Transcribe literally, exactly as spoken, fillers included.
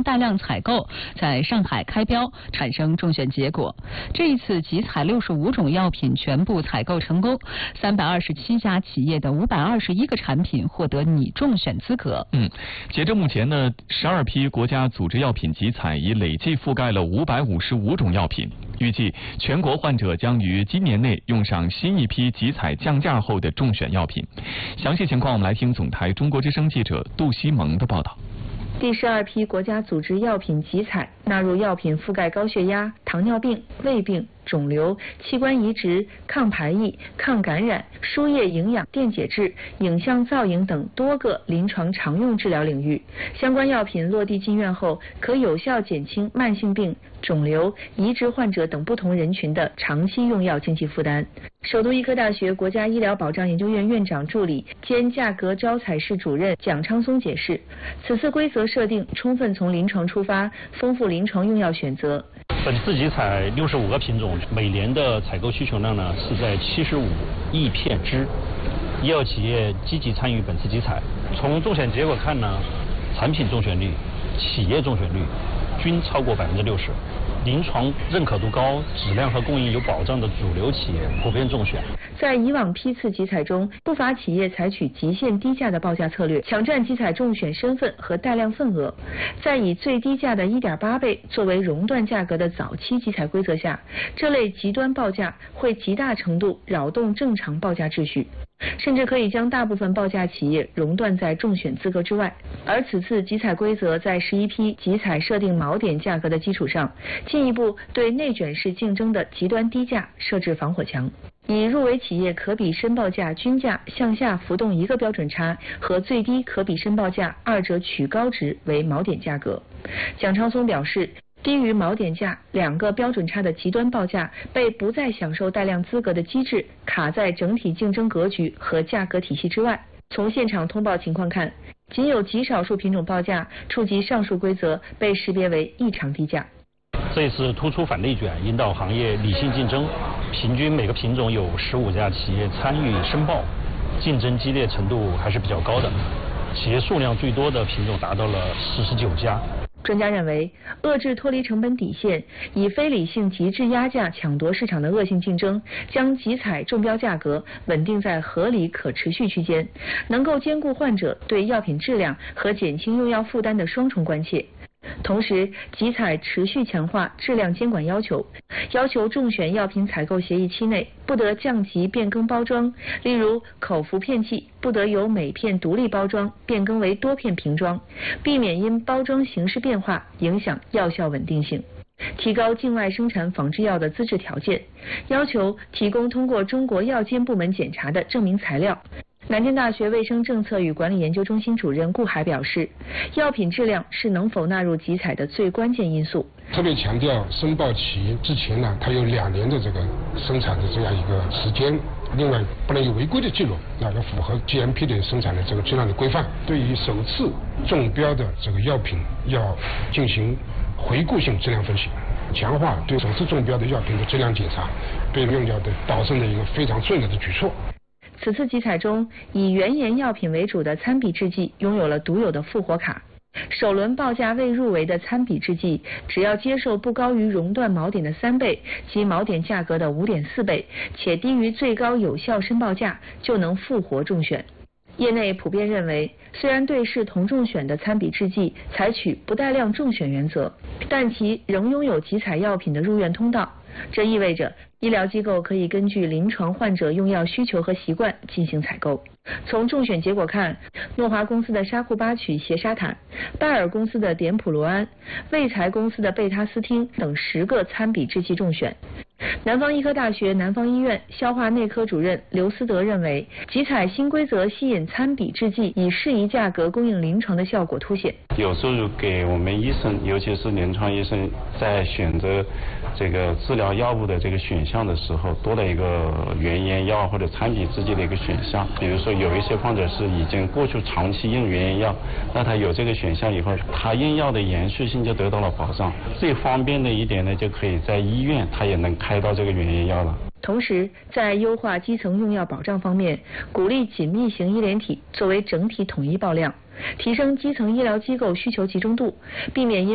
大量采购，在上海开标，产生中选结果。这一次集采六十五种药品全部采购成功，三百二十七家企业的五百二十一个产品获得拟中选资格。 嗯，截至目前呢，十二批国家组织药品集采已累计覆盖了五百五十五种药品。预计全国患者将于今年内用上新一批集采降价后的中选药品。详细情况，我们来听总台中国之声记者杜西蒙的报道。 第十二批国家组织药品集采纳入药品覆盖高血压、糖尿病、胃病、肿瘤、器官移植、抗排异、抗感染、输液营养、电解质、影像造影等多个临床常用治疗领域。相关药品落地进院后，可有效减轻慢性病、肿瘤、移植患者等不同人群的长期用药经济负担。首都医科大学国家医疗保障研究院院长助理兼价格招采室主任蒋昌松解释，此次规则设定充分从临床出发，丰富临床用药选择。 本次集采六十五个品种，每年的采购需求量呢是在七十五亿片支。医药企业积极参与本次集采，从中选结果看呢，产品中选率、企业中选率均超过百分之六十。临床认可度高、质量和供应有保障的主流企业普遍中选。 在以往批次集采中，不乏企业采取极限低价的报价策略，抢占集采中选身份和带量份额。在以最低价的 一点八倍作为熔断价格的早期集采规则下，这类极端报价会极大程度扰动正常报价秩序，甚至可以将大部分报价企业熔断在中选资格之外。而此次集采规则在十一批集采设定锚点价格的基础上，进一步对内卷式竞争的极端低价设置防火墙，以入围企业可比申报价均价向下浮动一个标准差和最低可比申报价二者取高值为锚点价格。蒋昌松表示，低于锚点价两个标准差的极端报价被不再享受带量资格的机制卡在整体竞争格局和价格体系之外。从现场通报情况看，仅有极少数品种报价触及上述规则被识别为异常低价。 这一次突出反内卷，引导行业理性竞争，平均每个品种有十五家企业参与申报，竞争激烈程度还是比较高的。企业数量最多的品种达到了四十九家。 专家认为，遏制脱离成本底线，以非理性极致压价抢夺市场的恶性竞争，将集采中标价格稳定在合理可持续区间，能够兼顾患者对药品质量和减轻用药负担的双重关切。同时，集采持续强化质量监管要求，要求中选药品采购协议期内不得降级变更包装，例如口服片剂不得由每片独立包装变更为多片瓶装，避免因包装形式变化影响药效稳定性。提高境外生产仿制药的资质条件，要求提供通过中国药监部门检查的证明材料。南京大学卫生政策与管理研究中心主任顾海表示，药品质量是能否纳入集采的最关键因素。 特别强调申报期之前呢，它有两年的这个生产的这样一个时间，另外不能有违规的记录，那要符合 G M P 的生产的这个质量的规范。对于首次中标的这个药品要进行回顾性质量分析，强化对首次中标的药品的质量检查，对用药的导生的一个非常重要的举措。 此次集采中，以原研药品为主的参比制剂拥有了独有的复活卡。首轮报价未入围的参比制剂，只要接受不高于熔断锚点的三倍及锚点价格的五点四倍，且低于最高有效申报价，就能复活中选。业内普遍认为，虽然对视同中选的参比制剂采取不带量中选原则，但其仍拥有集采药品的入院通道。这意味着医疗机构可以根据临床患者用药需求和习惯进行采购。从中选结果看，诺华公司的沙库巴曲缬沙坦、拜耳公司的碘普罗安、卫财公司的贝他斯汀等十个参比制剂中选。南方医科大学南方医院消化内科主任刘思德认为，集采新规则吸引参比制剂以适宜价格供应临床的效果凸显。 有时候给我们医生，尤其是临床医生，在选择这个治疗药物的这个选项的时候，多了一个原研药或者参比制剂的一个选项。比如说有一些患者是已经过去长期用原研药，那他有这个选项以后，他用药的延续性就得到了保障。最方便的一点呢，就可以在医院他也能开到这个原研药了。 同时，在优化基层用药保障方面，鼓励紧密型医联体作为整体统一报量，提升基层医疗机构需求集中度，避免因